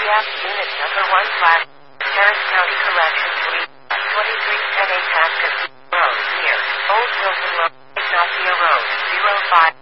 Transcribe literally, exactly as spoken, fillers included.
Gap, Unit Number one Flat, Harris County Corrections, Suite twenty-three ten A Tascasque Road, near Old Wilson Road, Ignacio Road, zero five.